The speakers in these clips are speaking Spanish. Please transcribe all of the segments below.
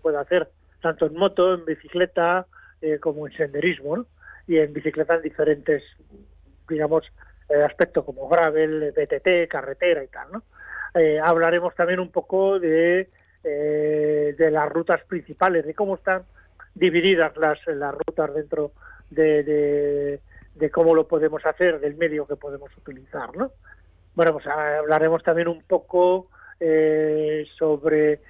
puede hacer tanto en moto, en bicicleta, como en senderismo, ¿no? Y en bicicleta en diferentes, digamos, aspectos como gravel, BTT, carretera y tal, ¿no? Hablaremos también un poco de las rutas principales, de cómo están divididas las rutas dentro de cómo lo podemos hacer, del medio que podemos utilizar, ¿no? Bueno, pues hablaremos también un poco sobre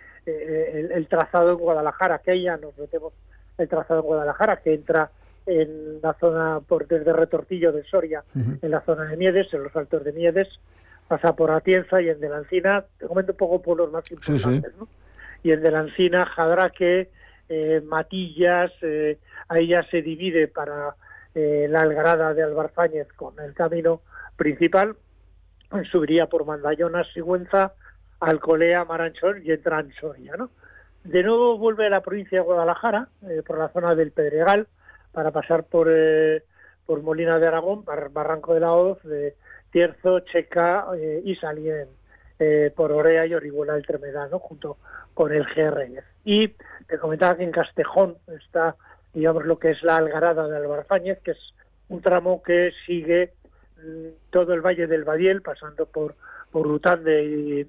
el trazado en Guadalajara, que ya nos metemos el trazado en Guadalajara, que entra en la zona desde Retortillo de Soria, en la zona de Miedes, en los Altos de Miedes, pasa por Atienza y en De la Encina, te comento un poco pueblos más importantes, ¿no? Y en De la Encina, Jadraque, Matillas, ahí ya se divide para la Algarada de Albarfáñez con el camino principal, subiría por Mandallona, Sigüenza, Alcolea, Maranchón y entra en Soria, ¿no? De nuevo vuelve a la provincia de Guadalajara, por la zona del Pedregal, para pasar por Molina de Aragón, Barranco de la Hoz, Tierzo, Checa y salir por Orea y Orihuela del Tremedal, ¿no? Junto con el GR10. Y te comentaba que en Castejón está, digamos, lo que es la Algarada de Albarfáñez, que es un tramo que sigue todo el Valle del Badiel, pasando por Rutande,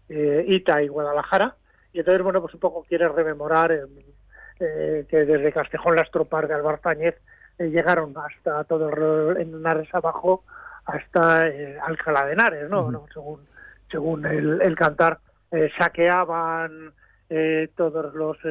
Ita y Guadalajara. Y entonces, bueno, pues un poco quiere rememorar que desde Castejón las tropas de Albarfáñez llegaron hasta todo el Henares abajo, hasta Alcalá de Henares, ¿no? ¿No? Según el cantar, saqueaban todos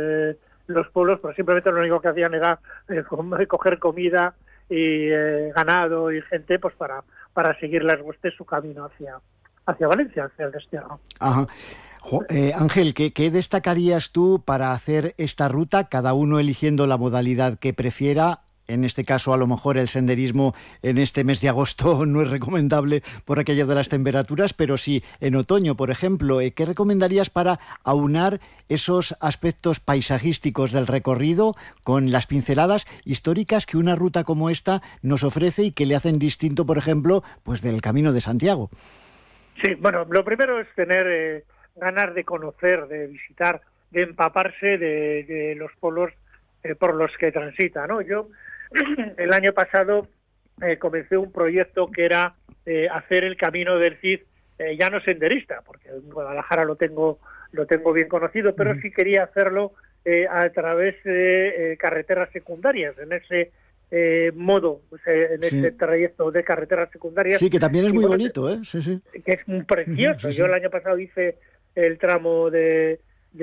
los pueblos, pero simplemente lo único que hacían era coger comida y ganado y gente, pues para seguir las huestes su camino hacia Valencia, hacia el destierro. Ajá. Ángel, ¿qué destacarías tú para hacer esta ruta, cada uno eligiendo la modalidad que prefiera? En este caso, a lo mejor el senderismo en este mes de agosto no es recomendable por aquello de las temperaturas, pero sí en otoño, por ejemplo, ¿qué recomendarías para aunar esos aspectos paisajísticos del recorrido con las pinceladas históricas que una ruta como esta nos ofrece y que le hacen distinto, por ejemplo, pues del Camino de Santiago? Sí, bueno, lo primero es tener ganas de conocer, de visitar, de empaparse de los pueblos por los que transita, ¿no? Yo el año pasado comencé un proyecto que era hacer el Camino del Cid, ya no senderista, porque en Guadalajara lo tengo bien conocido, pero sí quería hacerlo a través de carreteras secundarias, en ese modo, en ese trayecto de carreteras secundarias. Sí, que también es muy bonito, ¿eh? Sí, sí. Que es muy precioso. Sí, sí. Yo el año pasado hice el tramo desde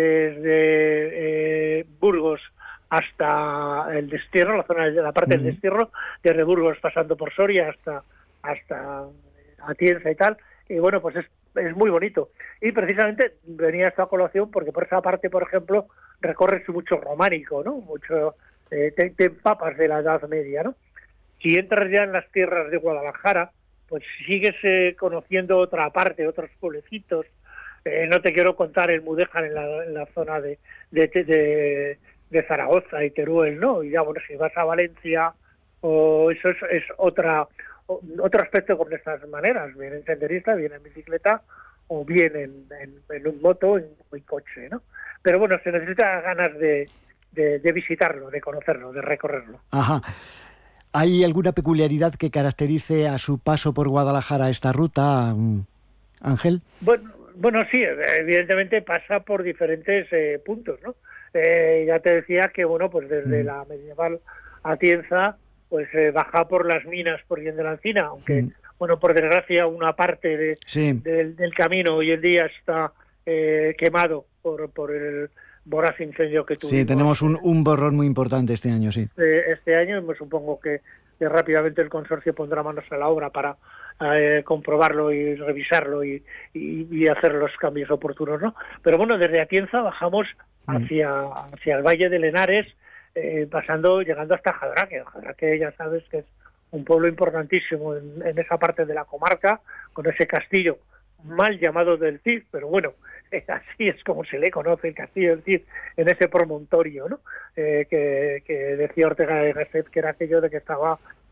Burgos hasta el destierro, la zona de la parte del destierro, desde Burgos pasando por Soria hasta Atienza y tal, y bueno, pues es muy bonito. Y precisamente venía esta colación porque por esa parte, por ejemplo, recorres mucho románico, ¿no? Mucho, te empapas de la Edad Media, ¿no? Si entras ya en las tierras de Guadalajara, pues sigues conociendo otra parte, otros pueblecitos. No te quiero contar el Mudéjar en la zona de Zaragoza y Teruel, ¿no? Y ya, bueno, si vas a Valencia, o eso es otro aspecto con estas maneras, bien en senderista, bien en bicicleta, o bien en un moto, en coche, ¿no? Pero bueno, se necesita ganas de visitarlo, de conocerlo, de recorrerlo. Ajá. ¿Hay alguna peculiaridad que caracterice a su paso por Guadalajara esta ruta, Ángel? Bueno, sí, evidentemente pasa por diferentes puntos, ¿no? Ya te decía que, bueno, pues desde la medieval Atienza, pues baja por las minas por bien de la Encina, aunque, bueno, por desgracia una parte del camino hoy en día está quemado por el voraz incendio que tuvimos. Sí, tenemos un borrón muy importante este año, sí. Este año, me supongo que rápidamente el consorcio pondrá manos a la obra para comprobarlo y revisarlo y hacer los cambios oportunos, ¿no? Pero bueno, desde Atienza bajamos hacia el Valle de Henares, llegando hasta Jadraque. Jadraque, ya sabes que es un pueblo importantísimo en esa parte de la comarca, con ese castillo mal llamado del Cid, pero bueno, así es como se le conoce, el castillo del Cid, en ese promontorio, ¿no? Que decía Ortega de Gasset, que era aquello de que estaba